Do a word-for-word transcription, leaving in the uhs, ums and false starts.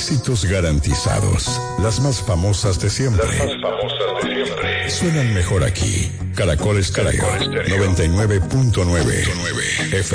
Éxitos garantizados. Las más famosas de siempre. Las más famosas de siempre. Suenan mejor aquí. Caracol Estéreo noventa y nueve punto nueve F